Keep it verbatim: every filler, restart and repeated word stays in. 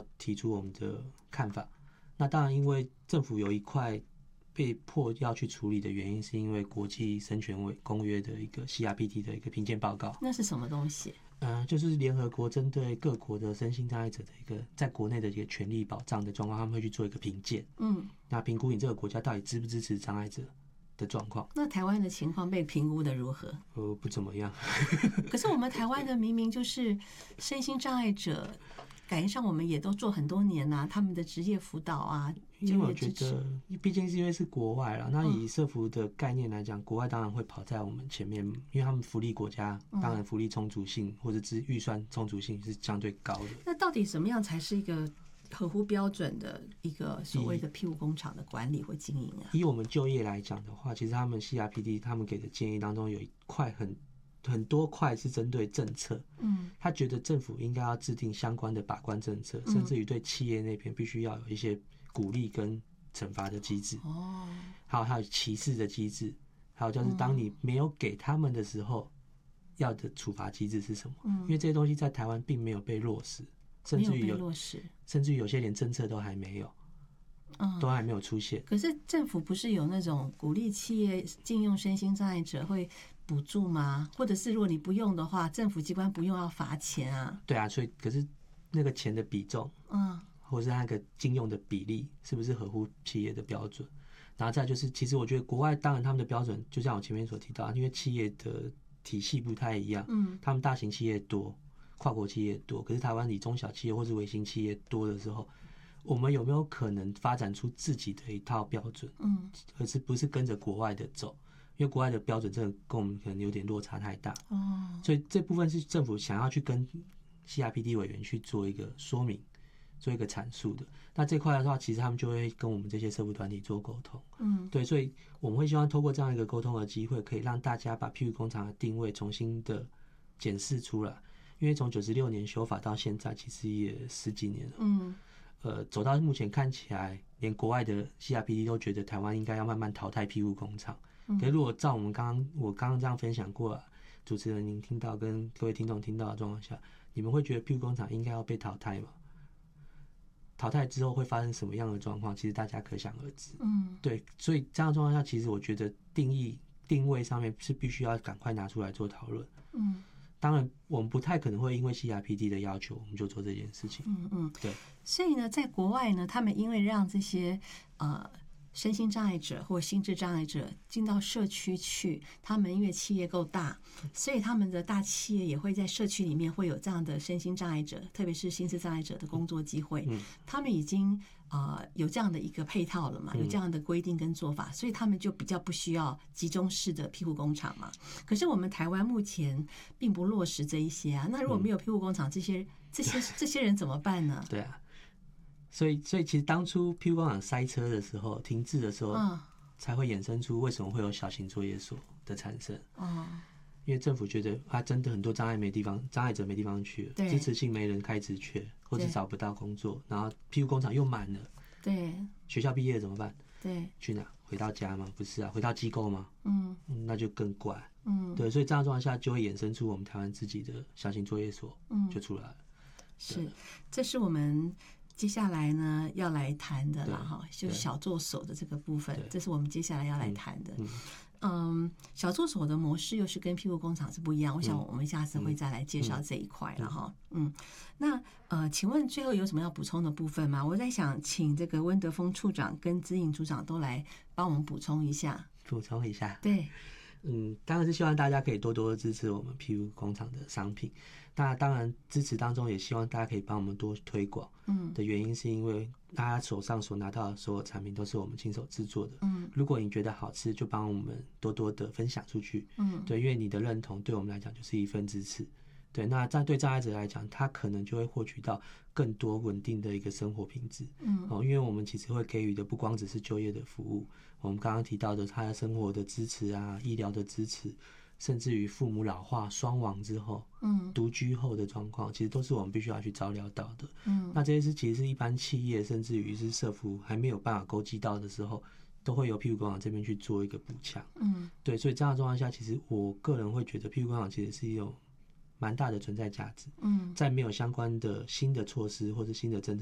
要提出我们的看法。那当然，因为政府有一块被迫要去处理的原因，是因为国际人权公约的一个 C R P T 的一个评鉴报告。 那是什么东西？ 呃，就是联合国针对各国的身心障碍者的一个在国内的一个权利保障的状况，他们会去做一个评鉴。嗯，那评估你这个国家到底支不支持障碍者的状况。 那台湾的情况被评估的如何？ 呃，不怎么样。 可是我们台湾的明明就是身心障碍者，感觉上我们也都做很多年啊，他们的职业辅导啊， 因为我觉得，毕竟是因为是国外啦，那以社福的概念来讲，嗯、国外当然会跑在我们前面，因为他们福利国家，当然福利充足性或者资预算充足性是相对高的。 那到底什么样才是一个合乎标准的一个所谓的庇护工厂的管理或经营啊？ 以我们就业来讲的话，其实他们 C R P D 他们给的建议当中有一块很。很多块是针对政策，嗯，他觉得政府应该要制定相关的把关政策，嗯、甚至于对企业那边必须要有一些鼓励跟惩罚的机制，哦，还有还有歧视的机制，还有就是当你没有给他们的时候，嗯、要的处罚机制是什么？嗯，因为这些东西在台湾并没有被落实，甚至于有落实， 甚至于有些连政策都还没有。嗯，都还没有出现。 可是政府不是有那种鼓励企业禁用身心障碍者会补助吗？或者是如果你不用的话，政府机关不用要罚钱啊？ 对啊，所以可是那个钱的比重，嗯，或是那个禁用的比例，是不是合乎企业的标准？然后再就是，其实我觉得国外当然他们的标准，就像我前面所提到，因为企业的体系不太一样，嗯，他们大型企业多，跨国企业多，可是台湾以中小企业或是微型企业多的时候。我们有没有可能发展出自己的一套标准？嗯，而是不是跟着国外的走？因为国外的标准真的跟我们可能有点落差太大。哦，所以这部分是政府想要去跟 C R P D 委员去做一个说明，做一个阐述的。那这块的话，其实他们就会跟我们这些社福团体做沟通。嗯，对，所以我们会希望透过这样一个沟通的机会，可以让大家把庇护工厂的定位重新的检视出来。因为从九十六年修法到现在，其实也十几年了。嗯。呃，走到目前看起来，连国外的 C R P D 都觉得台湾应该要慢慢淘汰庇护工厂。嗯、可是如果照我们刚刚我刚刚这样分享过了，主持人您听到跟各位听众听到的状况下，你们会觉得庇护工厂应该要被淘汰吗？淘汰之后会发生什么样的状况？其实大家可想而知。嗯，对，所以这样的状况下，其实我觉得定义定位上面是必须要赶快拿出来做讨论。嗯。当然，我们不太可能会因为 C R P D 的要求，我们就做这件事情。嗯嗯，对。 所以呢，在国外呢，他们因为让这些呃身心障碍者或心智障碍者进到社区去，他们因为企业够大，所以他们的大企业也会在社区里面会有这样的身心障碍者，特别是心智障碍者的工作机会。嗯，他们已经呃有这样的一个配套了嘛，有这样的规定跟做法，所以他们就比较不需要集中式的庇护工厂嘛。可是我们台湾目前并不落实这一些啊，那如果没有庇护工厂，这些这些这些人怎么办呢？ 对啊。所以，所以其实当初庇护工厂塞车的时候、停滞的时候，嗯，才会衍生出为什么会有小型作业所的产生。哦，因为政府觉得啊，真的很多障碍没地方，障碍者没地方去了，支持性没人开职缺，或者找不到工作，然后庇护工厂又满了。 对， 学校毕业了怎么办？ 对， 去哪？回到家吗？不是啊，回到机构吗？嗯，那就更怪。嗯，对，所以这样状况下就会衍生出我们台湾自己的小型作业所，嗯，就出来了。 是，这是我们。接下来呢，要来谈的啦哈，就是小作所的这个部分，这是我们接下来要来谈的。嗯, 嗯，小作所的模式又是跟庇护工厂是不一样，我想我们下次会再来介绍这一块了哈。嗯，那呃，请问最后有什么要补充的部分吗？我在想，请这个温德峰处长跟资颖组长都来帮我们补充一下。 补充一下， 对。 嗯，当然是希望大家可以多多支持我们庇护工厂的商品。那当然支持当中也希望大家可以帮我们多推广。嗯，的原因是因为大家手上所拿到的所有产品都是我们亲手制作的。嗯，如果你觉得好吃，就帮我们多多的分享出去。嗯，对，因为你的认同对我们来讲就是一份支持。对，那在对障碍者来讲，他可能就会获取到更多稳定的一个生活品质。嗯，哦，因为我们其实会给予的不光只是就业的服务，我们刚刚提到的他的生活的支持啊，医疗的支持，甚至于父母老化双亡之后，嗯，独居后的状况，其实都是我们必须要去照料到的。嗯，那这些是其实是一般企业甚至于是社福还没有办法勾稽到的时候，都会由庇护工厂这边去做一个补强。嗯，对，所以这样的状况下，其实我个人会觉得庇护工厂其实是一种蛮大的存在价值。嗯，在没有相关的新的措施或者新的政策